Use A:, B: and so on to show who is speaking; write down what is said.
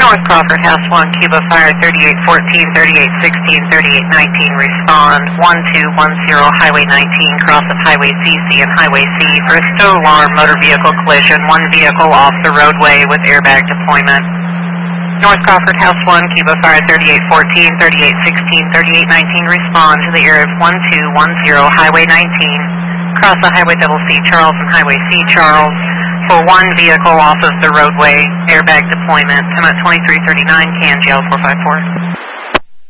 A: North Crawford, House 1, Cuba Fire 3814, 3816, 3819, respond 1210, Highway 19, cross of Highway CC and Highway C, Bristow alarm, motor vehicle collision, one vehicle off the roadway with airbag deployment. North Crawford, House 1, Cuba Fire 3814, 3816, 3819, respond to the area of 1210, Highway 19, cross the Highway C Charles and Highway C Charles, for one vehicle off of the roadway, airbag deployment, time at 2339, CAN GL 454.